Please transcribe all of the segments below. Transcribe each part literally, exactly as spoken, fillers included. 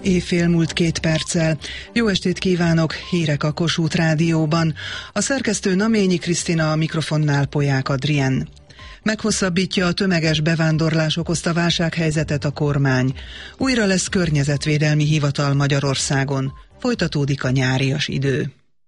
Éjfél múlt két perccel. Jó estét kívánok, hírek a Kossuth Rádióban. A szerkesztő Naményi Krisztina, a mikrofonnál Polyák Adrien. Meghosszabbítja a tömeges bevándorlás okozta válsághelyzetet a kormány. Újra lesz környezetvédelmi hivatal Magyarországon. Folytatódik a nyárias idő.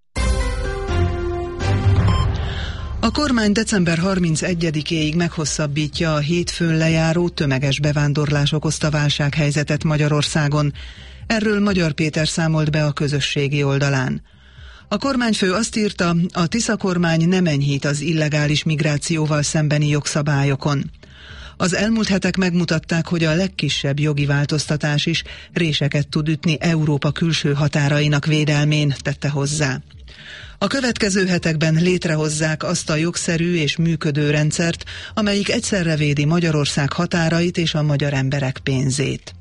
A kormány december harmincegyedikéig meghosszabbítja a hétfőn lejáró tömeges bevándorlás okozta válsághelyzetet Magyarországon. Erről Magyar Péter számolt be a közösségi oldalán. A kormányfő azt írta, a Tisza kormány nem enyhít az illegális migrációval szembeni jogszabályokon. Az elmúlt hetek megmutatták, hogy a legkisebb jogi változtatás is réseket tud ütni Európa külső határainak védelmén, tette hozzá. A következő hetekben létrehozzák azt a jogszerű és működő rendszert, amelyik egyszerre védi Magyarország határait és a magyar emberek pénzét.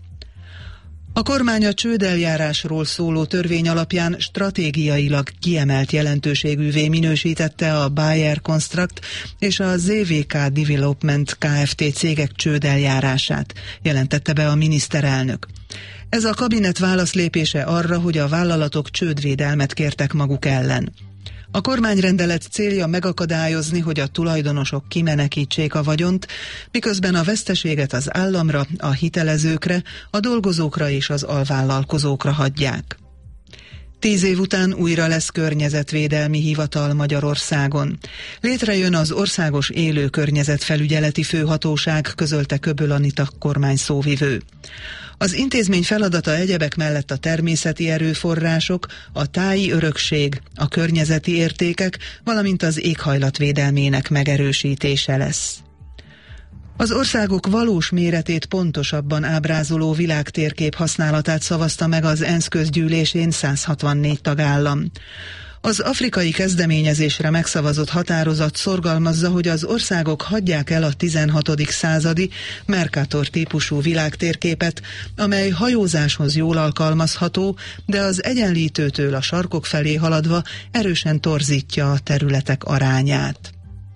A kormány a csődeljárásról szóló törvény alapján stratégiailag kiemelt jelentőségűvé minősítette a Bayer Construct és a zé vé ká Development Kft. Cégek csődeljárását, jelentette be a miniszterelnök. Ez a kabinet válaszlépése arra, hogy a vállalatok csődvédelmet kértek maguk ellen. A kormányrendelet célja megakadályozni, hogy a tulajdonosok kimenekítsék a vagyont, miközben a veszteséget az államra, a hitelezőkre, a dolgozókra és az alvállalkozókra hagyják. Tíz év után újra lesz környezetvédelmi hivatal Magyarországon. Létrejön az Országos Élő Környezetfelügyeleti Főhatóság, közölte Köböl Anita kormányszóvivő. Az intézmény feladata egyebek mellett a természeti erőforrások, a táji örökség, a környezeti értékek, valamint az éghajlatvédelmének megerősítése lesz. Az országok valós méretét pontosabban ábrázoló világtérkép használatát szavazta meg az ENSZ közgyűlésén száz hatvannégy tagállam. Az afrikai kezdeményezésre megszavazott határozat szorgalmazza, hogy az országok hagyják el a tizenhatodik századi Mercator típusú világtérképet, amely hajózáshoz jól alkalmazható, de az egyenlítőtől a sarkok felé haladva erősen torzítja a területek arányát.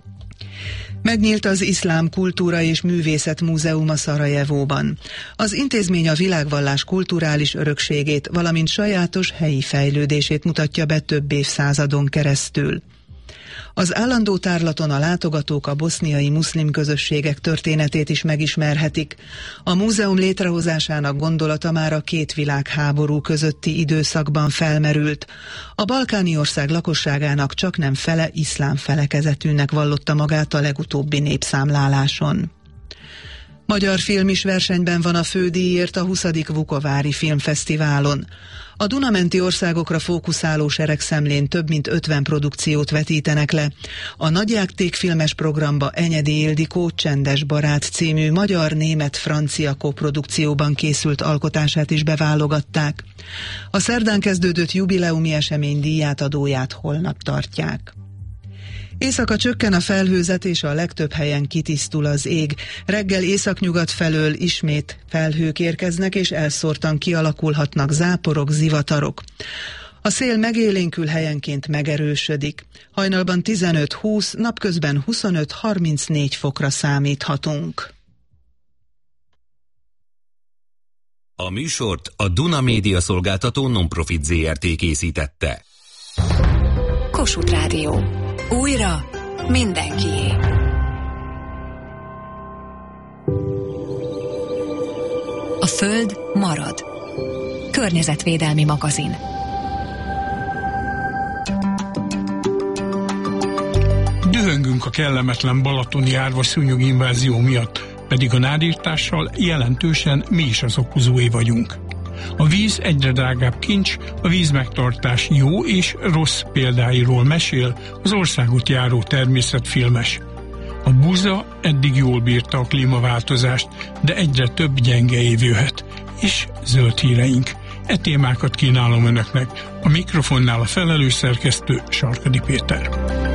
Megnyílt az Iszlám Kultúra és Művészet Múzeuma Szarajevóban. Az intézmény a világvallás kulturális örökségét, valamint sajátos helyi fejlődését mutatja be több évszázadon keresztül. Az állandó tárlaton a látogatók a boszniai muszlim közösségek történetét is megismerhetik. A múzeum létrehozásának gondolata már a két világháború közötti időszakban felmerült. A balkáni ország lakosságának csaknem fele iszlám felekezetűnek vallotta magát a legutóbbi népszámláláson. Magyar film is versenyben van a fődíjért a huszadik Vukovári Filmfesztiválon. A Duna-menti országokra fókuszáló seregszemlén több mint ötven produkciót vetítenek le. A nagyjáték filmes programba Enyedi Ildikó Csendes barát című magyar-német-francia koprodukcióban készült alkotását is beválogatták. A szerdán kezdődött jubileumi esemény díjátadóját holnap tartják. Éjszaka csökken a felhőzet, és a legtöbb helyen kitisztul az ég. Reggel északnyugat felől ismét felhők érkeznek, és elszórtan kialakulhatnak záporok, zivatarok. A szél megélénkül, helyenként megerősödik. Hajnalban tizenöt-húsz, napközben huszonöt-harmincnégy fokra számíthatunk. A műsort a Duna Média Szolgáltató Nonprofit zé er té készítette. Kossuth Rádió. Újra mindenkié. A Föld marad. Környezetvédelmi magazin. Dühöngünk a kellemetlen balatoni árvaszúnyog invázió miatt, pedig a nádírtással jelentősen mi is az okozói vagyunk. A víz egyre drágább kincs, a vízmegtartás jó és rossz példáiról mesél az országot járó természetfilmes. A buza eddig jól bírta a klímaváltozást, de egyre több gyenge év jöhet, és zöld híreink. E témákat kínálom önöknek, a mikrofonnál a felelős szerkesztő Sarkadi Péter.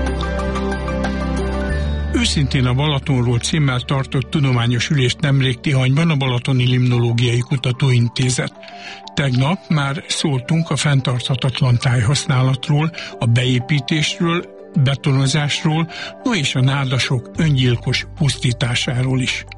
Őszintén a Balatonról címmel tartott tudományos ülést nemrég Tihanyban a Balatoni Limnológiai Kutatóintézet. Tegnap már szóltunk a fenntarthatatlan tájhasználatról, a beépítésről, betonozásról, no és a nádasok öngyilkos pusztításáról is.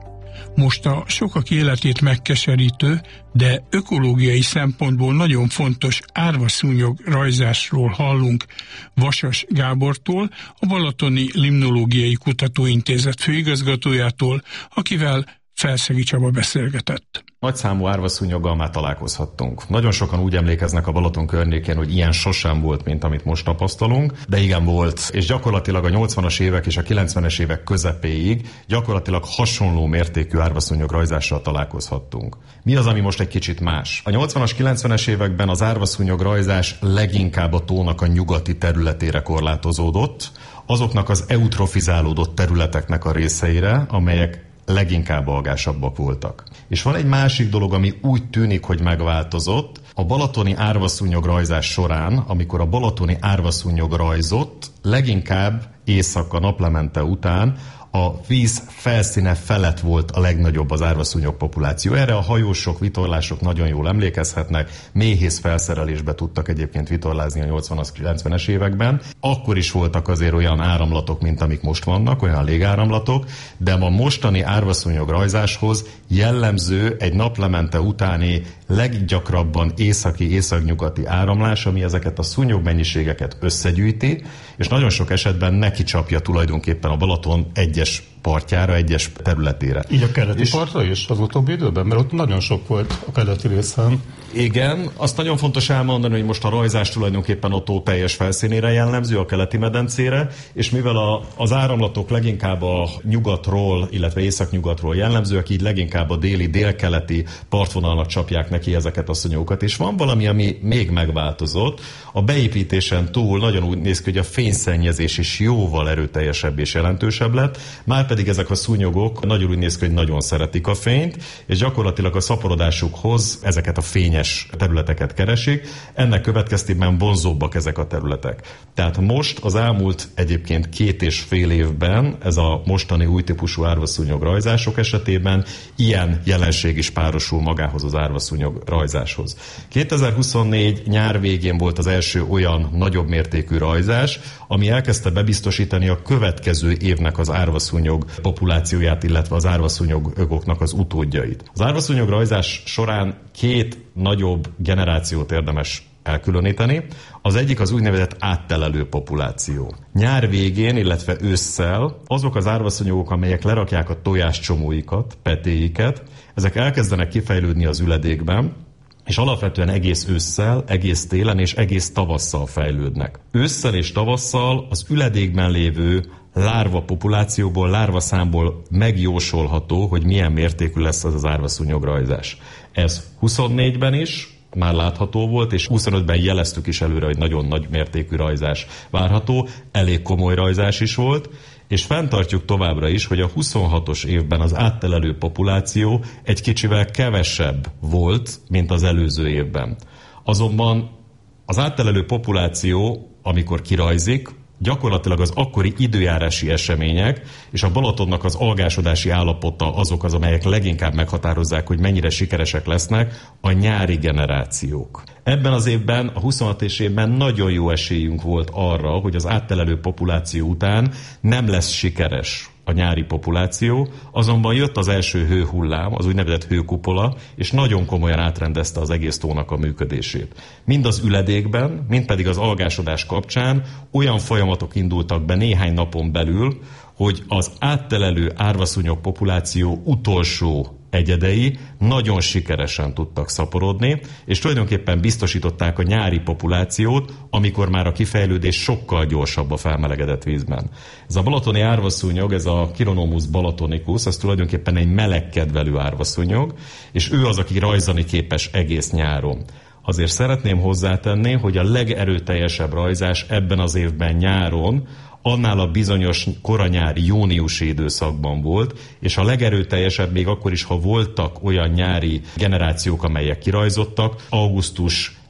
Most a sokak életét megkeserítő, de ökológiai szempontból nagyon fontos árvaszúnyog rajzásról hallunk Vasas Gábortól, a Balatoni Limnológiai Kutatóintézet főigazgatójától, akivel Felszegi Csaba beszélgetett. Nagyszámú árvaszúnyoggal már találkozhattunk. Nagyon sokan úgy emlékeznek a Balaton környékén, hogy ilyen sosem volt, mint amit most tapasztalunk, de igen volt, és gyakorlatilag a nyolcvanas évek és a kilencvenes évek közepéig gyakorlatilag hasonló mértékű árvaszúnyog rajzással találkozhattunk. Mi az, ami most egy kicsit más? A nyolcvanas, kilencvenes években az árvaszúnyog rajzás leginkább a tónak a nyugati területére korlátozódott, azoknak az eutrofizálódott területeknek a részeire, amelyek leginkább algásabbak voltak. És van egy másik dolog, ami úgy tűnik, hogy megváltozott. A balatoni árvaszúnyog rajzás során, amikor a balatoni árvaszúnyog rajzott, leginkább éjszaka naplemente után a víz felszíne felett volt a legnagyobb az árvaszúnyog populáció. Erre a hajósok, vitorlások nagyon jól emlékezhetnek, méhész felszerelésbe tudtak egyébként vitorlázni a nyolcvanas, kilencvenes években. Akkor is voltak azért olyan áramlatok, mint amik most vannak, olyan légáramlatok, de a mostani árvaszúnyog rajzáshoz jellemző egy naplemente utáni leggyakrabban északi, északnyugati áramlás, ami ezeket a szúnyog mennyiségeket összegyűjti, és nagyon sok esetben neki csapja tulajdonképpen a Balaton egyes partjára, egyes területére. Így a keleti és partra is az utóbbi időben? Mert ott nagyon sok volt a keleti részen. Igen, azt nagyon fontos elmondani, hogy most a rajzás tulajdonképpen a tó teljes felszínére jellemző, a keleti medencére, és mivel a, az áramlatok leginkább a nyugatról, illetve északnyugatról jellemzőek, így leginkább a déli, délkeleti partvonalnak csapják neki ezeket a szúnyogokat. És van valami, ami még megváltozott. A beépítésen túl nagyon úgy néz ki, hogy a fényszennyezés is jóval erőteljesebb és jelentősebb lett, márpedig ezek a szúnyogok nagyon úgy néz ki, hogy nagyon szeretik a fényt, és gyakorlatilag a szaporodásukhoz ezeket a fényes területeket keresik, ennek következtében vonzóbbak ezek a területek. Tehát most az elmúlt egyébként két és fél évben ez a mostani új típusú árvaszúnyog rajzások esetében ilyen jelenség is párosul magához az árvaszúnyog rajzáshoz. kétezer-huszonnégy nyár végén volt az első olyan nagyobb mértékű rajzás, ami elkezdte bebiztosítani a következő évnek az árvaszúnyog populációját, illetve az árvaszúnyogoknak az utódjait. Az árvaszúnyog rajzás során két nagyobb generációt érdemes elkülöníteni. Az egyik az úgynevezett áttelelő populáció. Nyár végén, illetve ősszel azok az árvaszúnyogok, amelyek lerakják a tojáscsomóikat, petéiket, ezek elkezdenek kifejlődni az üledékben, és alapvetően egész ősszel, egész télen és egész tavasszal fejlődnek. Ősszel és tavasszal az üledékben lévő lárva populációból, lárva számból megjósolható, hogy milyen mértékű lesz az az árvaszúnyog rajzás. Ez huszonnégyben is már látható volt, és huszonötben jeleztük is előre, hogy nagyon nagy mértékű rajzás várható, elég komoly rajzás is volt, és fenntartjuk továbbra is, hogy a huszonhatos évben az áttelelő populáció egy kicsivel kevesebb volt, mint az előző évben. Azonban az áttelelő populáció, amikor kirajzik, gyakorlatilag az akkori időjárási események és a Balatonnak az algásodási állapota azok az, amelyek leginkább meghatározzák, hogy mennyire sikeresek lesznek a nyári generációk. Ebben az évben, a huszonhatos évben nagyon jó esélyünk volt arra, hogy az áttelelő populáció után nem lesz sikeres a nyári populáció, azonban jött az első hőhullám, az úgynevezett hőkupola, és nagyon komolyan átrendezte az egész tónak a működését. Mind az üledékben, mind pedig az algásodás kapcsán olyan folyamatok indultak be néhány napon belül, hogy az áttelelő árvaszúnyog populáció utolsó egyedei nagyon sikeresen tudtak szaporodni, és tulajdonképpen biztosították a nyári populációt, amikor már a kifejlődés sokkal gyorsabb a felmelegedett vízben. Ez a balatoni árvaszúnyog, ez a Chironomus balatonicus, az tulajdonképpen egy melegkedvelő árvaszúnyog, és ő az, aki rajzani képes egész nyáron. Azért szeretném hozzátenni, hogy a legerőteljesebb rajzás ebben az évben nyáron annál a bizonyos koranyári júniusi időszakban volt, és a legerőteljesebb még akkor is, ha voltak olyan nyári generációk, amelyek kirajzottak, augusztus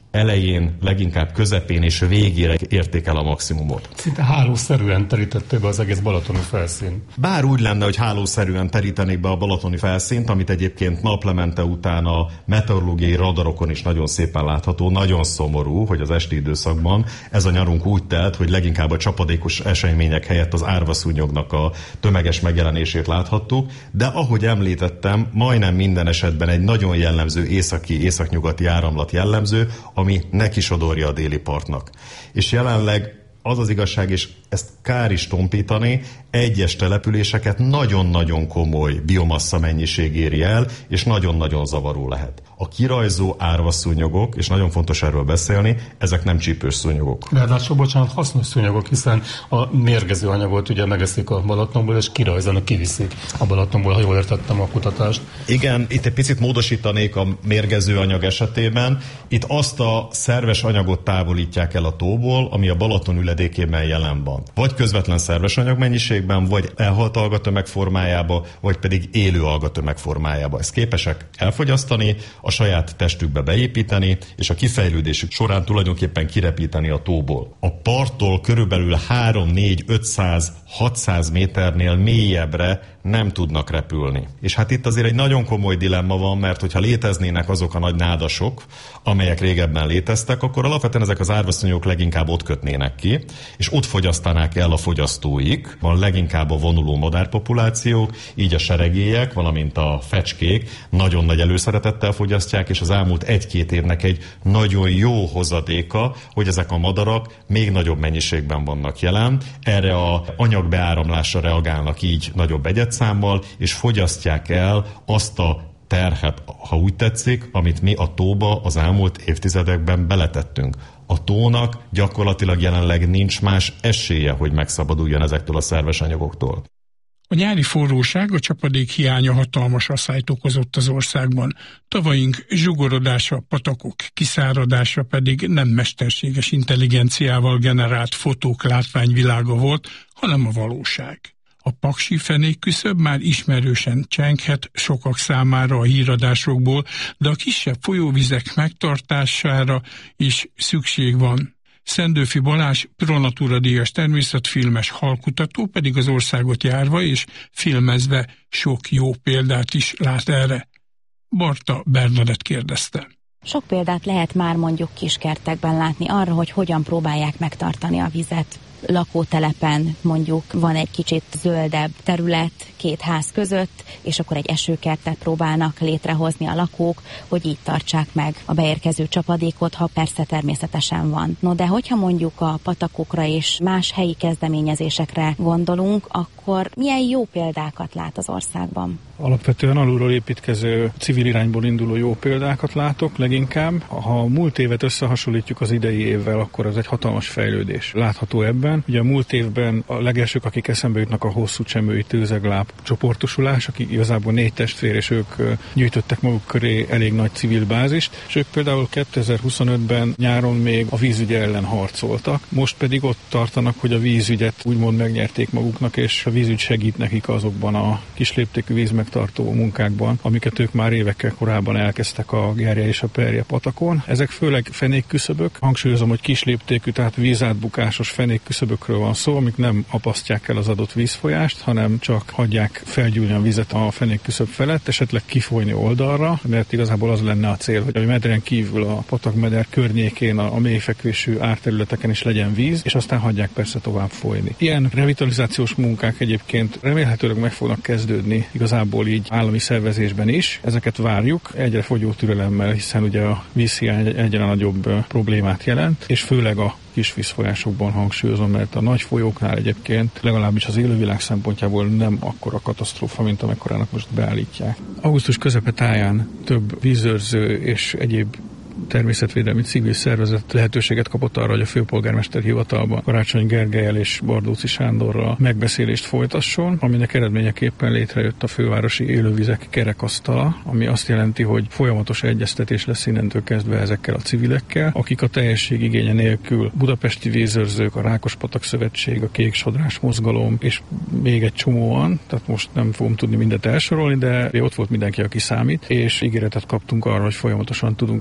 elején, leginkább közepén és végére érték el a maximumot. Szinte hálószerűen terítette be az egész balatoni felszín. Bár úgy lenne, hogy hálószerűen terítenék be a balatoni felszínt, amit egyébként naplemente után a meteorológiai radarokon is nagyon szépen látható, nagyon szomorú, hogy az esti időszakban ez a nyarunk úgy telt, hogy leginkább a csapadékos események helyett az árvaszúnyognak a tömeges megjelenését láthattuk, de ahogy említettem, majdnem minden esetben egy nagyon jellemző északi, északnyugati áramlat jellemző, ami neki sodorja a déli partnak. És jelenleg az az igazság, és ezt kár is tompítani, egyes településeket nagyon-nagyon komoly biomassa mennyiség éri el, és nagyon-nagyon zavaró lehet. A kirajzó árvaszúnyogok, és nagyon fontos erről beszélni, ezek nem csípős szúnyogok. Ráadásul, bocsánat, hasznos szúnyogok, hiszen a mérgező anyagot ugye megeszik a Balatonból, és kirajzanak, kiviszik a Balatonból, ha jól értettem a kutatást. Igen, itt egy picit módosítanék a mérgező anyag esetében. Itt azt a szerves anyagot távolítják el a tóból, ami a Balaton üledékében jelen van. Vagy közvetlen szerves anyag mennyiségben, vagy elhalt algatömeg formájába, vagy pedig élő algatömeg formájába. Ezt képesek elfogyasztani, a saját testükbe beépíteni, és a kifejlődésük során tulajdonképpen kirepíteni a tóból. A parttól körülbelül három, négy, ötszáz, hatszáz méternél mélyebbre nem tudnak repülni. És hát itt azért egy nagyon komoly dilemma van, mert hogyha léteznének azok a nagy nádasok, amelyek régebben léteztek, akkor alapvetően ezek az árvaszúnyogok leginkább ott kötnének ki, és ott fogyasztanák el a fogyasztóik, van leginkább a vonuló madárpopulációk, így a seregélyek, valamint a fecskék nagyon nagy előszeretettel fogyasztják, és az elmúlt egy-két évnek egy nagyon jó hozadéka, hogy ezek a madarak még nagyobb mennyiségben vannak jelen. Erre a anyagbeáramlásra reagálnak így nagyobb egyedszámmal, és fogyasztják el azt a terhet, ha úgy tetszik, amit mi a tóba az elmúlt évtizedekben beletettünk. A tónak gyakorlatilag jelenleg nincs más esélye, hogy megszabaduljon ezektől a szerves anyagoktól. A nyári forróság, a csapadék hiánya hatalmas asszályt okozott az országban. Tavaink zsugorodása, patakok kiszáradása pedig nem mesterséges intelligenciával generált fotók látványvilága volt, hanem a valóság. A paksi fenék küszöb már ismerősen csenghet sokak számára a híradásokból, de a kisebb folyóvizek megtartására is szükség van. Szendőfi Balázs, Pronatura díjas természetfilmes halkutató pedig az országot járva és filmezve sok jó példát is lát erre. Barta Bernadett kérdezte. Sok példát lehet már mondjuk kiskertekben látni arra, hogy hogyan próbálják megtartani a vizet. Lakótelepen mondjuk van egy kicsit zöldebb terület két ház között, és akkor egy esőkertet próbálnak létrehozni a lakók, hogy így tartsák meg a beérkező csapadékot, ha persze természetesen van. No, de hogyha mondjuk a patakokra és más helyi kezdeményezésekre gondolunk, akkor milyen jó példákat lát az országban? Alapvetően alulról építkező, civil irányból induló jó példákat látok leginkább. Ha a múlt évet összehasonlítjuk az idei évvel, akkor ez egy hatalmas fejlődés látható ebben. Ugye a múlt évben a legelsők, akik eszembe jutnak, a hosszú csemői tőzegláb csoportosulás, akik igazából négy testvér, és ők gyűjtöttek maguk köré elég nagy civil bázist, és ők például kétezer-huszonötben nyáron még a vízügy ellen harcoltak, most pedig ott tartanak, hogy a vízügyet úgymond megnyerték maguknak, és a vízügy segít nekik azokban a kisléptékű vízmegtartó munkákban, amiket ők már évekkel korábban elkezdtek a Gerje és a Perje patakon. Ezek főleg fenékküszöbök, hangsúlyozom, hogy kisléptékű, tehát vízátbukásos fenékküszöbökről van szó, amik nem apasztják el az adott vízfolyást, hanem csak hagyják felgyűlni a vizet a fenékküszöb felett, esetleg kifolyni oldalra, mert igazából az lenne a cél, hogy a medren kívül a patakmeder környékén, a, a mélyfekvésű árterületeken is legyen víz, és aztán hagyják persze tovább folyni. Ilyen revitalizációs munkák egyébként remélhetőleg meg fognak kezdődni igazából így állami szervezésben is. Ezeket várjuk egyre fogyó türelemmel, hiszen ugye a vízhiány egyre nagyobb problémát jelent, és főleg a kis vízfolyásokban hangsúlyozom, mert a nagy folyóknál egyébként legalábbis az élővilág szempontjából nem akkora katasztrófa, mint amekkorának most beállítják. Augusztus közepe táján több vízőrző és egyéb természetvédelmi civil szervezet lehetőséget kapott arra, hogy a főpolgármester hivatalban Karácsony Gergellyel és Bardóczy Sándorral megbeszélést folytasson, aminek eredményeképpen létrejött a fővárosi élővizek kerekasztala, ami azt jelenti, hogy folyamatos egyeztetés lesz innentől kezdve ezekkel a civilekkel, akik a teljesség igénye nélkül budapesti vízőrzők, a Rákospatak Szövetség, a Kék Sodrás Mozgalom, és még egy csomóan, tehát most nem fogom tudni mindent elsorolni, de ott volt mindenki, aki számít, és ígéretet kaptunk arra, hogy folyamatosan tudunk egyeztetni,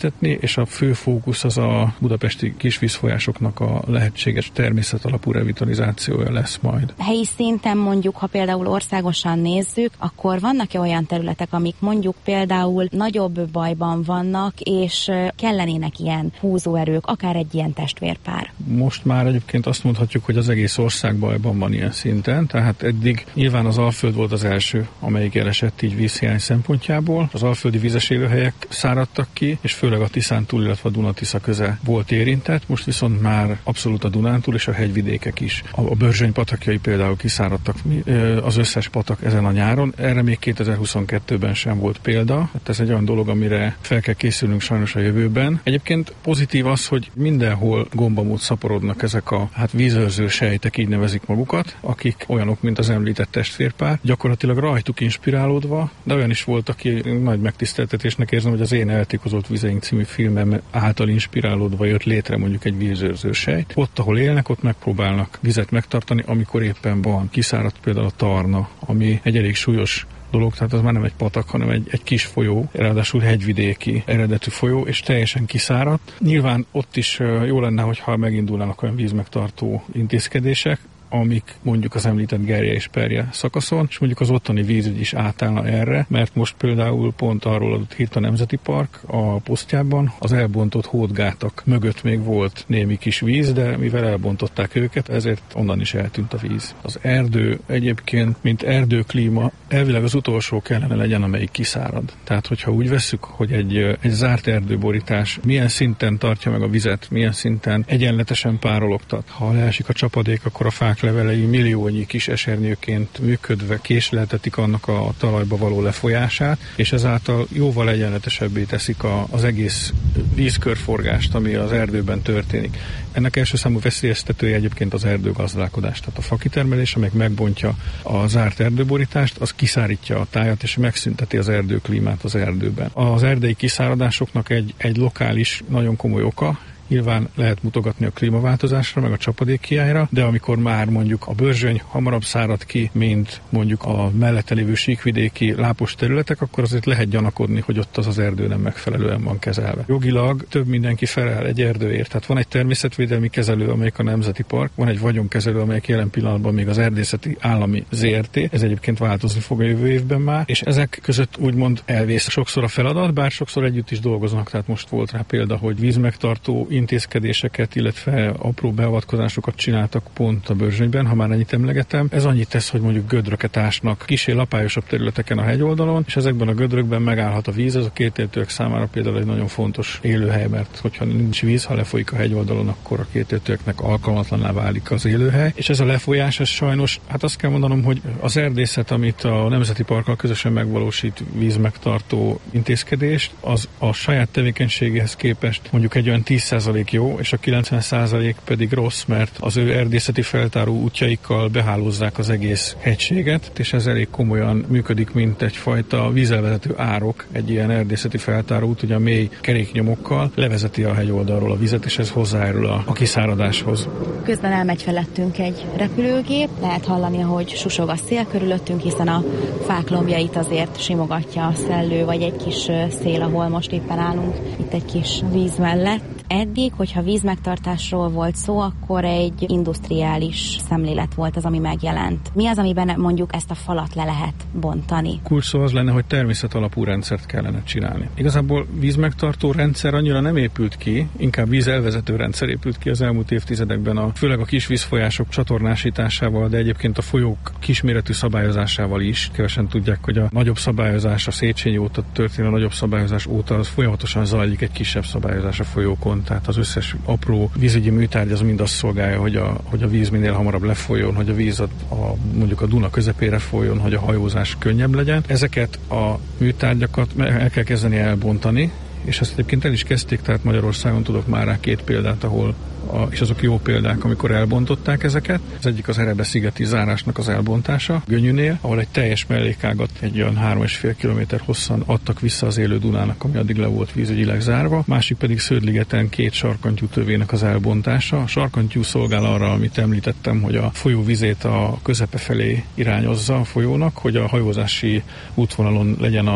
vezetni, és a fő fókusz az a budapesti kisvízfolyásoknak a lehetséges természetalapú revitalizációja lesz majd. Helyi szinten mondjuk, ha például országosan nézzük, akkor vannak-e olyan területek, amik mondjuk például nagyobb bajban vannak, és kellenének ilyen húzóerők, akár egy ilyen testvérpár? Most már egyébként azt mondhatjuk, hogy az egész ország bajban van ilyen szinten, tehát eddig nyilván az Alföld volt az első, amelyik elesett így vízhiány szempontjából. Az alföldi vízes élőhelyek száradtak ki, és főleg a Tiszán túl, illetve a Duna-Tisza köze volt érintett, most viszont már abszolút a Dunán túl és a hegyvidékek is. A Börzsöny patakjai például kiszáradtak, az összes patak ezen a nyáron, erre még kétezer-huszonkettőben sem volt példa, hát ez egy olyan dolog, amire fel kell készülnünk sajnos a jövőben. Egyébként pozitív az, hogy mindenhol gombamód szaporodnak ezek a hát vízőrző sejtek, így nevezik magukat, akik olyanok, mint az említett testvérpár, gyakorlatilag rajtuk inspirálódva, de olyan is volt, aki nagy megtiszteltetésnek érzem, hogy az Én eltikozott vizeink című filmem által inspirálódva jött létre mondjuk egy vízőrző sejt. Ott, ahol élnek, ott megpróbálnak vizet megtartani, amikor éppen van. Kiszáradt például a Tarna, ami egy elég súlyos dolog, tehát az már nem egy patak, hanem egy, egy kis folyó, ráadásul hegyvidéki eredetű folyó, és teljesen kiszáradt. Nyilván ott is jó lenne, hogyha megindulnának olyan vízmegtartó intézkedések, amik mondjuk az említett Gerje és Perje szakaszon, és mondjuk az ottani vízügy is átállna erre, mert most például pont arról adott hírt a Nemzeti Park a posztjában, az elbontott hódgátak mögött még volt némi kis víz, de mivel elbontották őket, ezért onnan is eltűnt a víz. Az erdő egyébként, mint erdőklíma, elvileg az utolsó kellene legyen, amelyik kiszárad. Tehát, hogyha úgy vesszük, hogy egy, egy zárt erdőborítás milyen szinten tartja meg a vizet, milyen szinten egyenletesen párologtat. Ha leesik a csapadék, akkor a fák levelei milliónyi kis esernyőként működve késleltetik annak a talajba való lefolyását, és ezáltal jóval egyenletesebbé teszik a, az egész vízkörforgást, ami az erdőben történik. Ennek első számú veszélyeztetője egyébként az erdőgazdálkodás, tehát a fakitermelés, amely megbontja a zárt erdőborítást, az kiszárítja a tájat, és megszünteti az erdőklímát az erdőben. Az erdei kiszáradásoknak egy, egy lokális, nagyon komoly oka, nyilván lehet mutogatni a klímaváltozásra, meg a csapadékhiányra, de amikor már mondjuk a Börzsöny hamarabb szárad ki, mint mondjuk a mellette lévő síkvidéki lápos területek, akkor azért lehet gyanakodni, hogy ott az az erdő nem megfelelően van kezelve. Jogilag több mindenki felel egy erdőért. Tehát van egy természetvédelmi kezelő, amelyik a Nemzeti Park, van egy vagyonkezelő, amelyik jelen pillanatban még az Erdészeti Állami zé er té, ez egyébként változni fog a jövő évben már, és ezek között úgymond elvész sokszor a feladat, bár sokszor együtt is dolgoznak, tehát most volt rá példa, hogy vízmegtartó intézkedéseket, illetve apró beavatkozásokat csináltak pont a Börzsönyben, ha már ennyit emlegetem. Ez annyit tesz, hogy mondjuk gödröket ásnak kissé lapályosabb területeken a hegyoldalon, és ezekben a gödrökben megállhat a víz. Ez a kétéltőek számára például egy nagyon fontos élőhely, mert hogyha nincs víz, ha lefolyik a hegyoldalon, akkor a kétéltőeknek alkalmatlanná válik az élőhely. És ez a lefolyás, ez sajnos, hát azt kell mondanom, hogy az erdészet, amit a Nemzeti Parkkal közösen megvalósít vízmegtartó intézkedést, az a saját tevékenységéhez képest mondjuk egy olyan tíz százalék jó, és a kilencven százalék pedig rossz, mert az ő erdészeti feltáró útjaikkal behálózzák az egész hegységet, és ez elég komolyan működik, mint egyfajta vízelvezető árok, egy ilyen erdészeti feltáró út, ugye a mély keréknyomokkal levezeti a hegyoldalról a vizet, és ez hozzájárul a, a kiszáradáshoz. Közben elmegy felettünk egy repülőgép, lehet hallani, ahogy susog a szél körülöttünk, hiszen a fák lombjait azért simogatja a szellő, vagy egy kis szél, ahol most éppen állunk, itt egy kis víz mellett. Eddig, hogyha vízmegtartásról volt szó, akkor egy industriális szemlélet volt az, ami megjelent. Mi az, amiben mondjuk ezt a falat le lehet bontani? Kulcs szó az lenne, hogy természetalapú rendszert kellene csinálni. Igazából vízmegtartó rendszer annyira nem épült ki, inkább vízelvezető rendszer épült ki az elmúlt évtizedekben, a, főleg a kis vízfolyások csatornásításával, de egyébként a folyók kisméretű szabályozásával is. Kevesen tudják, hogy a nagyobb szabályozás a Széchenyi óta történő a nagyobb szabályozás óta az folyamatosan zajlik egy kisebb szabályozás a folyókon. Tehát az összes apró vízügyi műtárgy az mind azt szolgálja, hogy a, hogy a víz minél hamarabb lefolyjon, hogy a víz a, a, mondjuk a Duna közepére folyjon, hogy a hajózás könnyebb legyen. Ezeket a műtárgyakat el kell kezdeni elbontani, és ezt egyébként el is kezdték, tehát Magyarországon tudok már rá két példát, ahol A, és azok jó példák, amikor elbontották ezeket. Az egyik az Erebe-szigeti zárásnak az elbontása, Gönyűnél, ahol egy teljes mellékágat egy olyan három és fél kilométer hosszan adtak vissza az élő Dunának, ami addig le volt vízügyileg zárva. Másik pedig Sződligeten két sarkantyú tövének az elbontása. A sarkantyú szolgál arra, amit említettem, hogy a folyó vizét a közepe felé irányozza a folyónak, hogy a hajózási útvonalon legyen a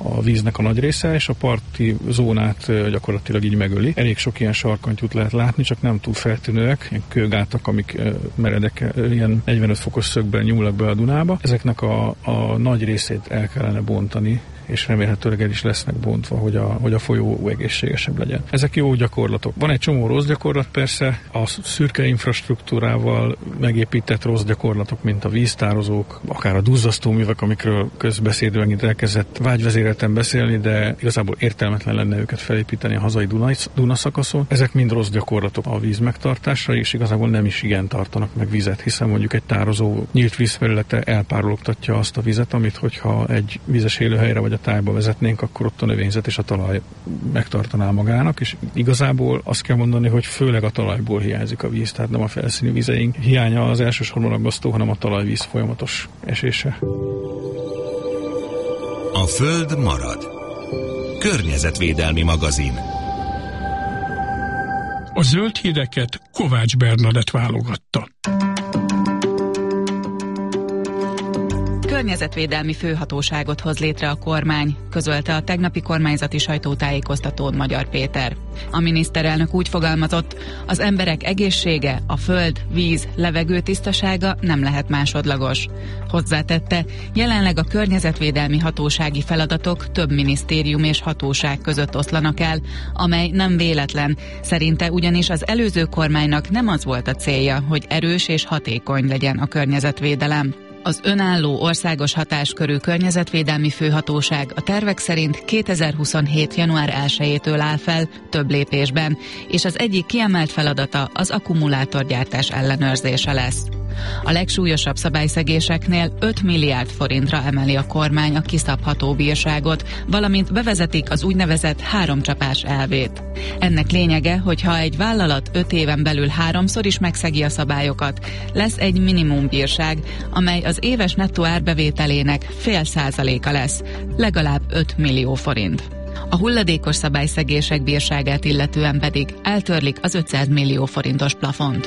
a víznek a nagy része, és a parti zónát gyakorlatilag így megöli. Elég sok ilyen sarkantyút lehet látni, csak nem túl feltűnőek, ilyen kőgátak, amik meredek, ilyen negyvenöt fokos szögben nyúlnak be a Dunába. Ezeknek a, a nagy részét el kellene bontani, és remélhetőleg el is lesznek bontva, hogy a, hogy a folyó egészségesebb legyen. Ezek jó gyakorlatok. Van egy csomó rossz gyakorlat persze, a szürke infrastruktúrával megépített rossz gyakorlatok, mint a víztározók, akár a duzzasztóművek, amikről közbeszédően itt elkezdett vágyvezérelten beszélni, de igazából értelmetlen lenne őket felépíteni a hazai Duna, Duna szakaszon. Ezek mind rossz gyakorlatok a víz megtartásra, és igazából nem is igen tartanak meg vizet, hiszen mondjuk egy tározó nyílt vízfelülete elpárologtatja azt a vizet, amit hogyha egy vízes élőhelyre vagy a tájba vezetnénk, akkor ott a növényzet és a talaj megtartaná magának, és igazából azt kell mondani, hogy főleg a talajból hiányzik a víz, tehát nem a felszíni vizeink hiánya az elsősorban aggasztó, hanem a talajvíz folyamatos esése. A Föld marad. Környezetvédelmi magazin. A zöld híreket Kovács Bernadett válogatta. Környezetvédelmi főhatóságot hoz létre a kormány, közölte a tegnapi kormányzati sajtótájékoztatón Magyar Péter. A miniszterelnök úgy fogalmazott, az emberek egészsége, a föld, víz, levegő tisztasága nem lehet másodlagos. Hozzátette, jelenleg a környezetvédelmi hatósági feladatok több minisztérium és hatóság között oszlanak el, amely nem véletlen. Szerinte ugyanis az előző kormánynak nem az volt a célja, hogy erős és hatékony legyen a környezetvédelem. Az önálló országos hatáskörű környezetvédelmi főhatóság a tervek szerint kétezer-huszonhét. január elsejétől áll fel több lépésben, és az egyik kiemelt feladata az akkumulátorgyártás ellenőrzése lesz. A legsúlyosabb szabályszegéseknél öt milliárd forintra emeli a kormány a kiszabható bírságot, valamint bevezetik az úgynevezett háromcsapás elvét. Ennek lényege, hogy ha egy vállalat öt éven belül háromszor is megszegi a szabályokat, lesz egy minimumbírság, amely az éves nettó árbevételének fél százaléka lesz, legalább öt millió forint. A hulladékos szabályszegések bírságát illetően pedig eltörlik az ötszáz millió forintos plafont.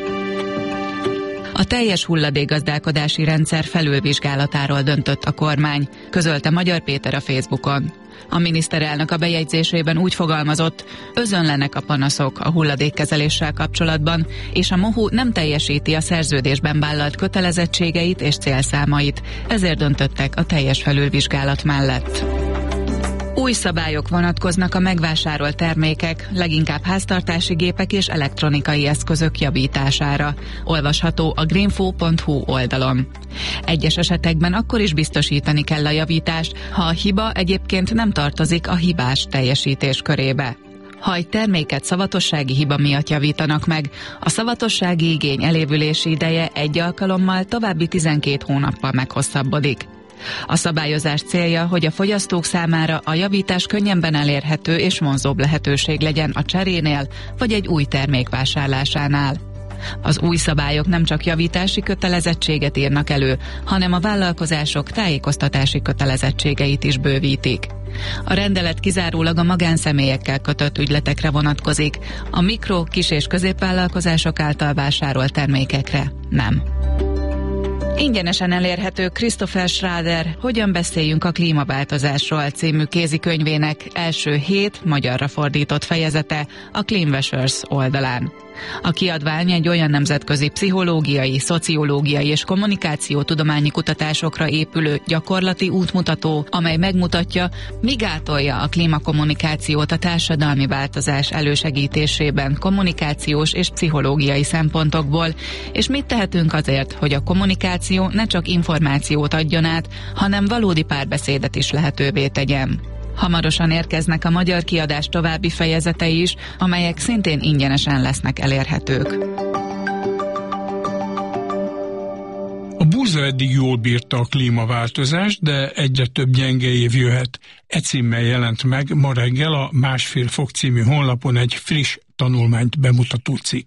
A teljes hulladékgazdálkodási rendszer felülvizsgálatáról döntött a kormány, közölte Magyar Péter a Facebookon. A miniszterelnök a bejegyzésében úgy fogalmazott, özönlenek a panaszok a hulladékkezeléssel kapcsolatban, és a MOHU nem teljesíti a szerződésben vállalt kötelezettségeit és célszámait, ezért döntöttek a teljes felülvizsgálat mellett. Új szabályok vonatkoznak a megvásárolt termékek, leginkább háztartási gépek és elektronikai eszközök javítására. Olvasható a greenfo pont hu oldalon. Egyes esetekben akkor is biztosítani kell a javítást, ha a hiba egyébként nem tartozik a hibás teljesítés körébe. Ha egy terméket szavatossági hiba miatt javítanak meg, a szavatossági igény elévülési ideje egy alkalommal további tizenkét hónappal meghosszabbodik. A szabályozás célja, hogy a fogyasztók számára a javítás könnyebben elérhető és vonzóbb lehetőség legyen a cserénél vagy egy új termék vásárlásánál. Az új szabályok nem csak javítási kötelezettséget írnak elő, hanem a vállalkozások tájékoztatási kötelezettségeit is bővítik. A rendelet kizárólag a magánszemélyekkel kötött ügyletekre vonatkozik, a mikro, kis- és középvállalkozások által vásárolt termékekre nem. Ingyenesen elérhető Christopher Schrader Hogyan beszéljünk a klímaváltozásról című kézikönyvének első hét magyarra fordított fejezete a Cleanwashers oldalán. A kiadvány egy olyan nemzetközi pszichológiai, szociológiai és kommunikációtudományi kutatásokra épülő gyakorlati útmutató, amely megmutatja, mi gátolja a klímakommunikációt a társadalmi változás elősegítésében kommunikációs és pszichológiai szempontokból, és mit tehetünk azért, hogy a kommunikáció ne csak információt adjon át, hanem valódi párbeszédet is lehetővé tegyen. Hamarosan érkeznek a magyar kiadás további fejezetei is, amelyek szintén ingyenesen lesznek elérhetők. A búza eddig jól bírta a klímaváltozást, de egyre több gyenge év jöhet. E címmel jelent meg ma reggel a Másfél fok című honlapon egy friss tanulmányt bemutató cikk.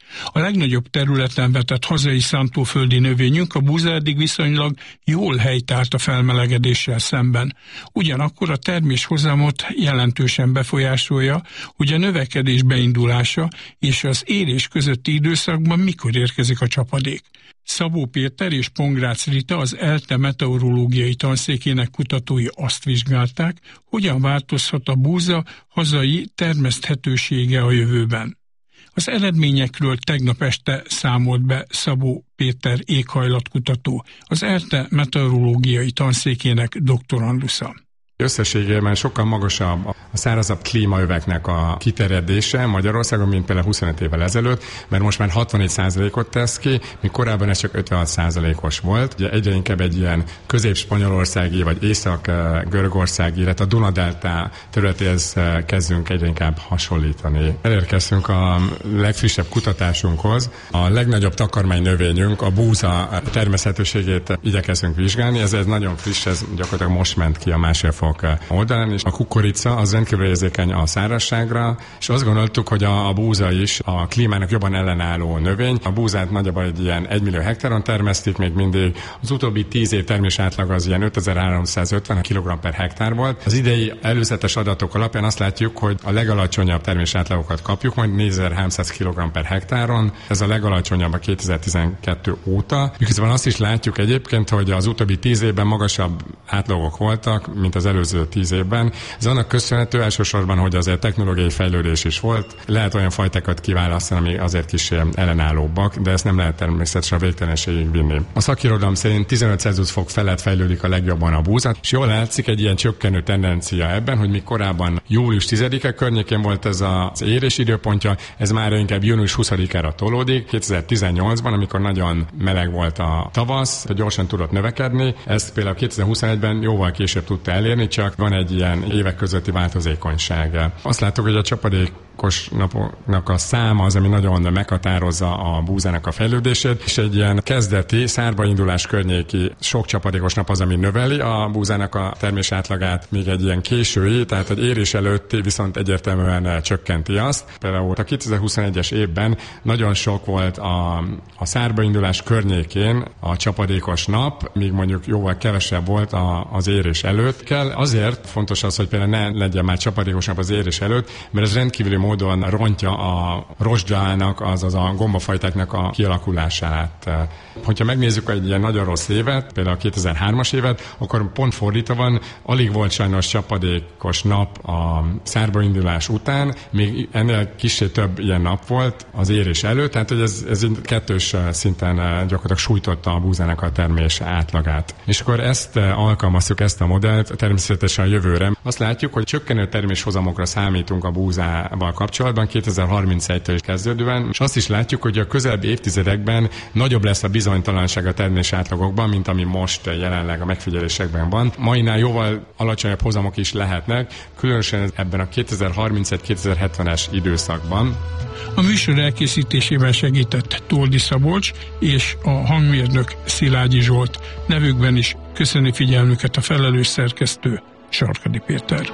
A legnagyobb területen vetett hazai szántóföldi növényünk, a búza eddig viszonylag jól helytált a felmelegedéssel szemben. Ugyanakkor a terméshozamot jelentősen befolyásolja, hogy a növekedés beindulása és az érés közötti időszakban mikor érkezik a csapadék. Szabó Péter és Pongrácz Rita, az ELTE meteorológiai tanszékének kutatói azt vizsgálták, hogyan változhat a búza hazai termeszthetősége a jövőben. Az eredményekről tegnap este számolt be Szabó Péter éghajlatkutató, az ELTE meteorológiai tanszékének doktorandusza. Összességében sokkal magasabb a szárazabb klímaöveknek a kiterjedése Magyarországon, mint például huszonöt évvel ezelőtt, mert most már hatvannégy százalékot tesz ki, míg korábban ez csak ötvenhat százalékos volt. Ugye egyre inkább egy ilyen közép-spanyolországi vagy észak-görögországi, illetve a Duna-delta területéhez kezdünk egyre inkább hasonlítani. Elérkeztünk a legfrissebb kutatásunkhoz. A legnagyobb takarmánynövényünk, a búza termeszthetőségét igyekezünk vizsgálni. Ez, ez nagyon friss, ez gyakorlatilag most ment ki a másfél fok oldalán, és a kukorica az rendkívül érzékeny a szárazságra, és azt gondoltuk, hogy a, a búza is a klímának jobban ellenálló növény. A búzát nagyjából egy ilyen egymillió hektáron termesztik, még mindig az utóbbi tíz év termés átlag az ilyen ötezer-háromszázötven kilogramm per hektár volt. Az idei előzetes adatok alapján azt látjuk, hogy a legalacsonyabb termés átlagokat kapjuk, majd négyezer-háromszáz kilogramm per hektáron. Ez a legalacsonyabb a kétezer-tizenkettő óta. Miközben azt is látjuk egyébként, hogy az utóbbi tíz évben magasabb átlagok voltak, mint az előző tíz évben. Ez annak köszönhető elsősorban, hogy azért technológiai fejlődés is volt. Lehet olyan fajtákat kiválasztani, ami azért kis ellenállóbbak, de ezt nem lehet természetesen a végtelenségig vinni. A szakirodalom szerint tizenöt Celsius fok felett fejlődik a legjobban a búza, és jól látszik egy ilyen csökkenő tendencia ebben, hogy mi korábban július tizedike környékén volt ez az érés időpontja, ez már inkább június huszadikára tolódik. kétezer-tizennyolcban, amikor nagyon meleg volt a tavasz, gyorsan tudott növekedni, ezt például kétezer-huszonegyben jóval később tudta elérni, csak van egy ilyen évek közötti változékonyság. Azt láttuk, hogy a csapadékos napoknak a száma az, ami nagyon meghatározza a búzának a fejlődését, és egy ilyen kezdeti szárbaindulás környéki sok csapadékos nap az, ami növeli a búzának a termés átlagát, még egy ilyen késői, tehát egy érés előtti viszont egyértelműen csökkenti azt. Például a kétezer-huszonegyes évben nagyon sok volt a, a szárbaindulás környékén a csapadékos nap, míg mondjuk jóval kevesebb volt a, az érés előtt. Kell azért fontos az, hogy például ne legyen már csapadékos nap az érés előtt, mert ez rendkívüli módon rontja a rozsdának, azaz a gombafajtáknak a kialakulását. Hogyha megnézzük egy ilyen nagyon rossz évet, például a kétezer-hármas évet, akkor pont fordítva van, alig volt sajnos csapadékos nap a szárbaindulás után, még ennél kissé több ilyen nap volt az érés előtt, tehát hogy ez, ez kettős szinten gyakorlatilag sújtotta a búzának a termés átlagát. És akkor ezt alkalmaztuk, ezt a modellt természetesen a jövőre. Azt látjuk, hogy csökkenő terméshozamokra számítunk a búzával kapcsolatban kétezer-harmincegytől is kezdődően, és azt is látjuk, hogy a közelebbi évtizedekben nagyobb lesz a bizonytalanság a termés átlagokban, mint ami most jelenleg a megfigyelésekben van. Mainál jóval alacsonyabb hozamok is lehetnek, különösen ebben a kétezer-harmincöt-kétezer-hetvenes időszakban. A műsor elkészítésében segített Toldi Szabolcs és a hangmérnök Szilágyi Zsolt. Nevükben is köszöni figyelmüket a felelős szerkesztő Sarkadi Péter.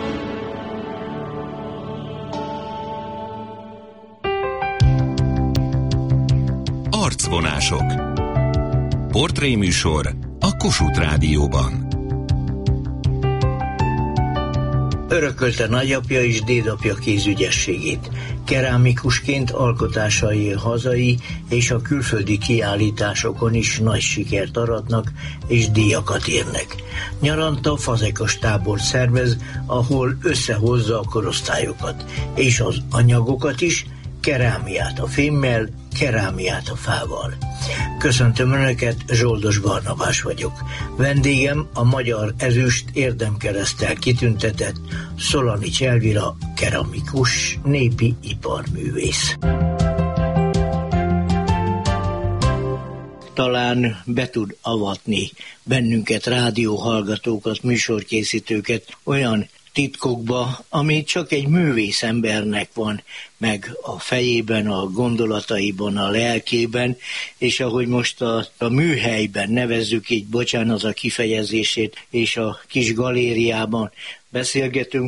Arcvonások. Portréműsor a Kossuth Rádióban. Örökölte nagyapja és dédapja kézügyességét. Kerámikusként alkotásai hazai és a külföldi kiállításokon is nagy sikert aratnak és díjakat érnek. Nyaranta fazekas tábort szervez, ahol összehozza a korosztályokat, és az anyagokat is, kerámiát a fémmel, kerámiát a fával. Köszöntöm Önöket, Zsoldos Barnabás vagyok. Vendégem a Magyar Ezüst Érdemkereszttel kitüntetett Szolanics Elvira, keramikus, népi iparművész. Talán be tud avatni bennünket, rádióhallgatókat, műsorkészítőket olyan titkokba, ami csak egy művész embernek van meg a fejében, a gondolataiban, a lelkében, és ahogy most a, a műhelyben nevezzük így, bocsánat a kifejezését, és a kis galériában beszélgetünk,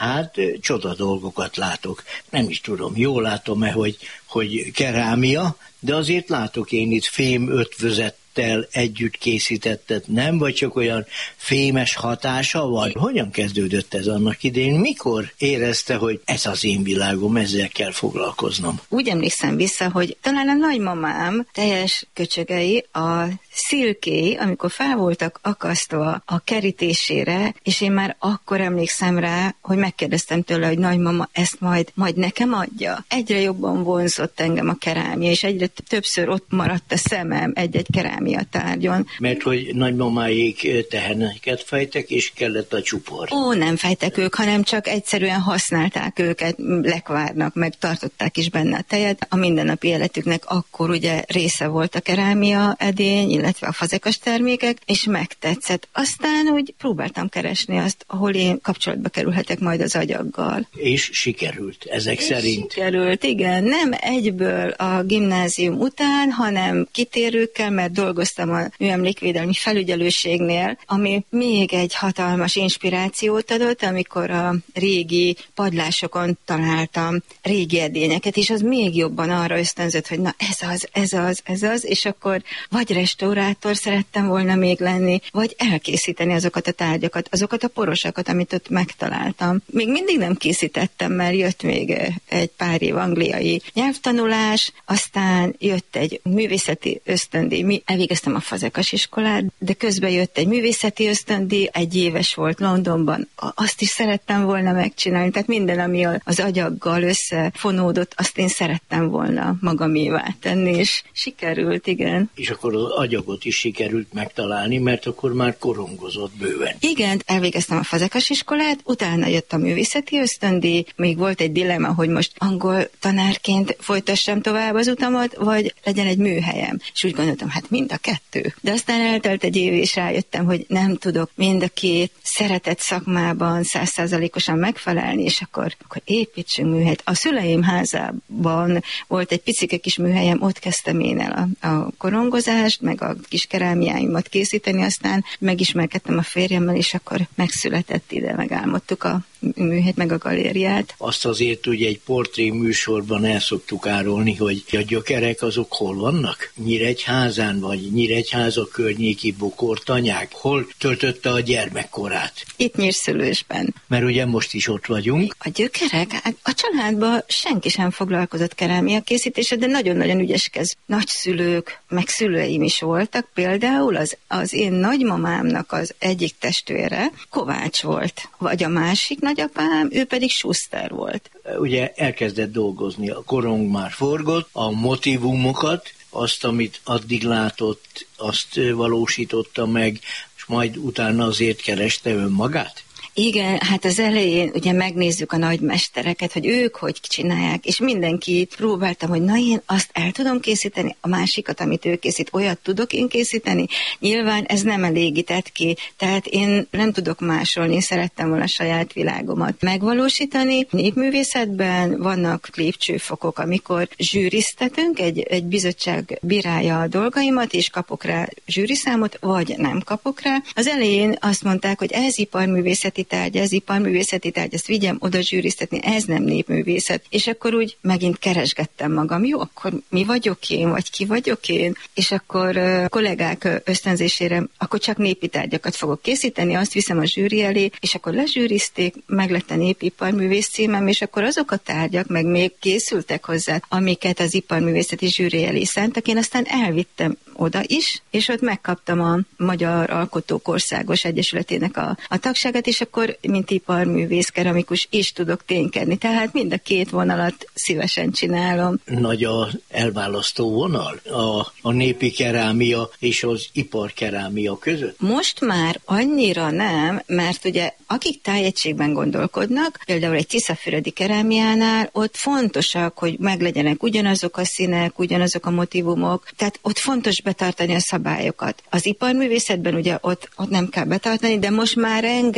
Hát csoda dolgokat látok. Nem is tudom, jól látom-e, hogy, hogy kerámia, de azért látok én itt fém ötvözettel együtt készítettet, nem? Vagy csak olyan fémes hatása van? Hogyan kezdődött ez annak idején? Mikor érezte, hogy ez az én világom, ezzel kell foglalkoznom? Úgy emlékszem vissza, hogy talán a nagymamám teljes köcsögei, a szilkéi, amikor fel voltak akasztva a kerítésére, és én már akkor emlékszem rá, hogy megkérdeztem tőle, hogy nagymama, ezt majd, majd nekem adja. Egyre jobban vonzott engem a kerámia, és egyre többször ott maradt a szemem egy-egy kerámia tárgyon. Mert hogy nagymamáik teheneket fejtek, és kellett a csupor. Ó, nem fejtek ők, hanem csak egyszerűen használták őket, lekvárnak, meg tartották is benne a tejet. A mindennapi életüknek akkor ugye része volt a kerámia edény, illetve a fazekas termékek, és megtetszett. Aztán úgy próbáltam keresni azt, ahol én kapcsolatba kerülhetek majd az agyaggal. És sikerült, ezek és szerint. Sikerült, igen. Nem egyből a gimnázium után, hanem kitérőkkel, mert dolgoztam a műemlékvédelmi felügyelőségnél, ami még egy hatalmas inspirációt adott, amikor a régi padlásokon találtam régi edényeket, és az még jobban arra ösztönzött, hogy na ez az, ez az, ez az, és akkor vagy restaurátor szerettem volna még lenni, vagy elkészíteni azokat a tárgyakat, azokat a porosakat, amit ott megtaláltam. Még mindig nem készítettem, mert jött még egy pár év angliai nyelvtanulás, aztán jött egy művészeti ösztöndíj, mi elvégeztem a fazekas iskolát, de közben jött egy művészeti ösztöndíj, egy éves volt Londonban, azt is szerettem volna megcsinálni, tehát minden, ami az agyaggal összefonódott, azt én szerettem volna magamévá tenni, és sikerült, igen. És akkor az agyagot is sikerült megtalálni, mert akkor már korongozott bőven. Igen, elvégeztem a fazekas iskolát, utána jött a művészeti ösztöndíj, még volt egy dilemma, hogy most angol tanárként folytassam tovább az utamat, vagy legyen egy műhelyem. És úgy gondoltam, hát mind a kettő. De aztán eltelt egy év, és rájöttem, hogy nem tudok mind a két szeretett szakmában százszázalékosan megfelelni, és akkor, akkor építsünk műhelyet. A szüleim házában volt egy picike kis műhelyem, ott kezdtem én el a, a korongozást, meg a kis kerámiáimat készíteni, aztán megismerkedtem a férjemmel, és akkor megszületett ide, megálmodtuk a műhelyt, meg a galériát. Azt azért ugye egy portré műsorban el szoktuk árulni, hogy a gyökerek azok hol vannak? Nyíregyházán, vagy Nyíregyháza környéki bokortanyák? Hol töltötte a gyermekkorát? Itt Nyírszülősben. Mert ugye most is ott vagyunk. A gyökerek? Hát a családban senki sem foglalkozott kerámia készítése, de nagyon-nagyon ügyeskez nagyszülők, meg szülőim is voltak. Például az, az én nagymamámnak az egyik testvére Kovács volt, vagy a másik nagyapám, ő pedig Schuster volt. Ugye elkezdett dolgozni, a korong már forgott, a motivumokat, azt, amit addig látott, azt valósította meg, és majd utána azért kereste önmagát? Igen, hát az elején ugye megnézzük a nagymestereket, hogy ők hogy csinálják, és mindenki próbáltam, hogy na én azt el tudom készíteni, a másikat, amit ő készít, olyat tudok én készíteni. Nyilván ez nem elégített ki, tehát én nem tudok másolni, én szerettem volna a saját világomat megvalósítani. Népművészetben vannak lépcsőfokok, amikor zsűriztetünk, egy, egy bizottság bírálja a dolgaimat, és kapok rá zsűriszámot, vagy nem kapok rá. Az elején azt mondták, hogy ez iparművészeti tárgy, ez iparművészeti tárgy, ezt vigyem oda zsűriztetni, ez nem népművészet. És akkor úgy megint keresgettem magam, jó, akkor mi vagyok én, vagy ki vagyok én? És akkor uh, kollégák ösztönzésére, akkor csak népi tárgyakat fogok készíteni, azt viszem a zsűri elé, és akkor lezsűrizték, meg lett a népi iparművész címem, és akkor azok a tárgyak meg még készültek hozzá, amiket az iparművészeti zsűri elé szántak, én aztán elvittem oda is, és ott megkaptam a Magyar Alkotók Országos Egyesületének a, a tagságát, és akkor, mint iparművész, keramikus is tudok ténykedni. Tehát mind a két vonalat szívesen csinálom. Nagy a elválasztó vonal a, a népi kerámia és az iparkerámia között? Most már annyira nem, mert ugye akik tájegységben gondolkodnak, például egy tiszafüredi kerámiánál, ott fontosak, hogy meglegyenek ugyanazok a színek, ugyanazok a motivumok, tehát ott fontos betartani a szabályokat. Az iparművészetben ugye ott, ott nem kell betartani, de most már enged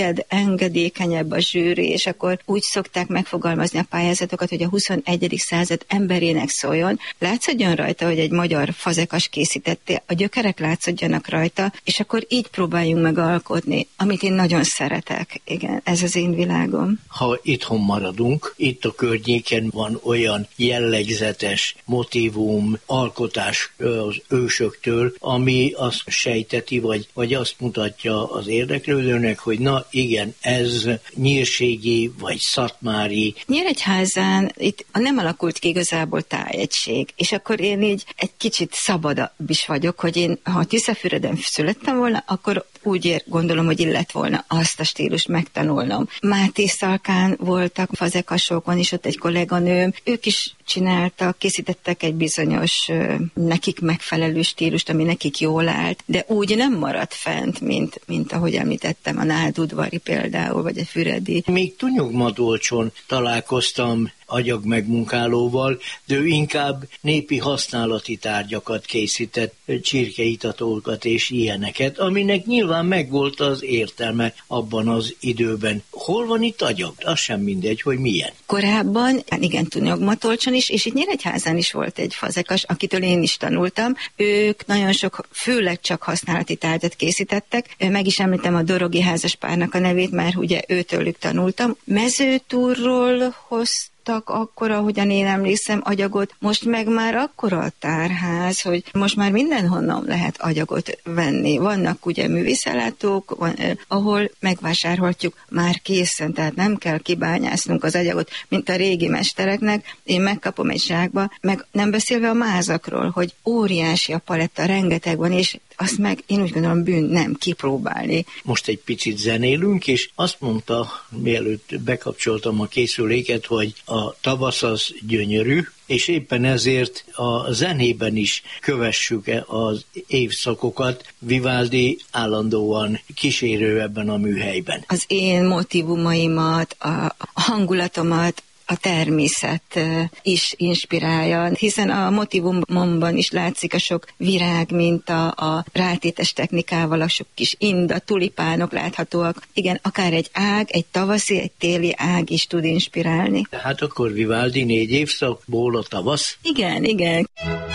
engedékenyebb a zsűri, és akkor úgy szokták megfogalmazni a pályázatokat, hogy a huszonegyedik század emberének szóljon. Látszódjon rajta, hogy egy magyar fazekas készítette, a gyökerek látszódjanak rajta, és akkor így próbáljunk meg alkotni, amit én nagyon szeretek. Igen, ez az én világom. Ha itthon maradunk, itt a környéken van olyan jellegzetes motívum, alkotás az ősöktől, ami azt sejteti, vagy, vagy azt mutatja az érdeklődőnek, hogy na igen, ez nyírségi, vagy szatmári. Nyíregyházán itt nem alakult ki igazából tájegység, és akkor én így egy kicsit szabadabb is vagyok, hogy én, ha Tiszafüreden születtem volna, akkor úgy ér, gondolom, hogy illett volna azt a stílust megtanulnom. Máté Szalkán voltak fazekasokon, és ott egy kolléganőm, ők is csináltak, készítettek egy bizonyos nekik megfelelő stílust, ami nekik jól állt, de úgy nem maradt fent, mint, mint ahogy említettem, a nádudvari például, vagy a füredi. Még Tunyogmadolcson találkoztam agyag megmunkálóval, de ő inkább népi használati tárgyakat készített, csirkeitatókat és ilyeneket, aminek nyilván megvolt az értelme abban az időben. Hol van itt agyag? Az sem mindegy, hogy milyen. Korábban, igen, Tunyogmatolcson is, és itt Nyíregyházán is volt egy fazekas, akitől én is tanultam. Ők nagyon sok, főleg csak használati tárgyat készítettek. Meg is említem a Dorogi házaspárnak a nevét, mert ugye őtőlük tanultam. Mezőtúrról hoztam akkor, ahogyan én emlékszem, agyagot, most meg már akkora a tárház, hogy most már mindenhonnan lehet agyagot venni. Vannak ugye művészellátók, van, eh, ahol megvásárolhatjuk már készen, tehát nem kell kibányásznunk az agyagot, mint a régi mestereknek. Én megkapom egy zsákba, meg nem beszélve a mázakról, hogy óriási a paletta, rengeteg van, és azt meg én úgy gondolom bűn nem kipróbálni. Most egy picit zenélünk, és azt mondta, mielőtt bekapcsoltam a készüléket, hogy a tavasz az gyönyörű, és éppen ezért a zenében is kövessük az évszakokat. Vivaldi állandóan kísérő ebben a műhelyben. Az én motívumaimat, a hangulatomat, a természet is inspirálja, hiszen a motívumomban is látszik a sok virág, mint a, a rátétes technikával, a sok kis inda, tulipánok láthatóak. Igen, akár egy ág, egy tavaszi, egy téli ág is tud inspirálni. Hát akkor Vivaldi négy évszakból a tavasz? Igen, igen.